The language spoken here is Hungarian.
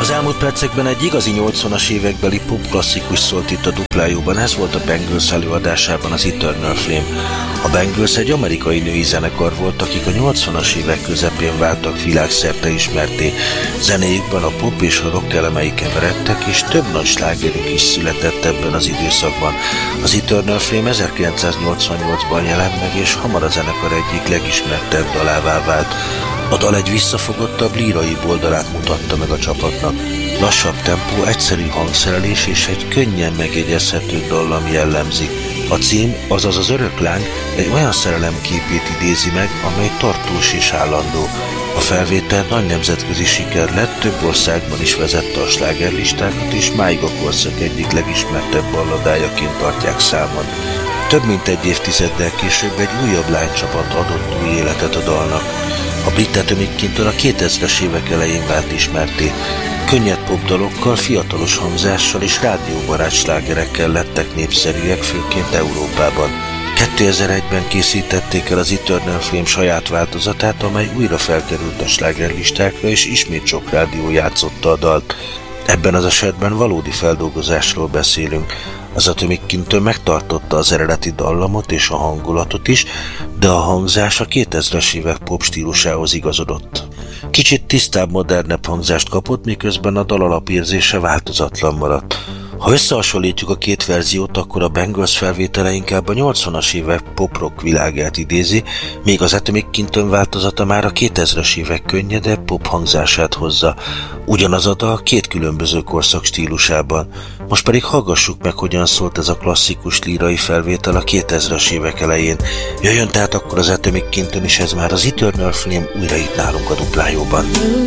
Az elmúlt percekben egy igazi 80-as évekbeli popklasszikus szólt itt a Duplájóban, ez volt a Bangles előadásában az Eternal Flame. A Bangles egy amerikai női zenekar volt, akik a 80-as évek közepén váltak világszerte ismertté. Zenéjükben a pop és a rock elemei keveredtek, és több nagy slágerük is született ebben az időszakban. Az Eternal Flame 1988-ban jelent meg, és hamar a zenekar egyik legismertebb dalává vált. A dal egy visszafogottabb lírai oldalát mutatta meg a csapatnak. Lassabb tempó, egyszerű hangszerelés és egy könnyen megjegyezhető dallam jellemzi. A cím, azaz az Örök Láng egy olyan szerelem képét idézi meg, amely tartós és állandó. A felvétel nagy nemzetközi siker lett, több országban is vezette a slágerlistákat, és máig a korszak egyik legismertebb balladájaként tartják számon. Több mint egy évtizeddel később egy újabb lánycsapat adott új életet a dalnak. A brit Atomic Kintől a 2000-es évek elején vált ismertté. Könnyed popdalokkal, fiatalos hangzással és rádióbarát slágerekkel lettek népszerűek, főként Európában. 2001-ben készítették el az Eternal Flame saját változatát, amely újra felkerült a slágerlistákra, és ismét sok rádió játszotta a dalt. Ebben az esetben valódi feldolgozásról beszélünk. Az Atomic Kintől megtartotta az eredeti dallamot és a hangulatot is, de a hangzás a 2000-es évek pop stílusához igazodott. Kicsit tisztább, modernebb hangzást kapott, miközben a dal alapérzése változatlan maradt. Ha összehasonlítjuk a két verziót, akkor a Bangles felvétele inkább a 80-as évek pop-rock világát idézi, míg az Atomic Kintön változata már a 2000-es évek könnyedebb pop hangzását hozza. Ugyanaz a dal két különböző korszak stílusában. Most pedig hallgassuk meg, hogyan szólt ez a klasszikus lírai felvétel a 2000-es évek elején. Jöjjön tehát akkor az Atomic Kintön is, ez már az Eternal Flame újra itt nálunk a Duplájóban.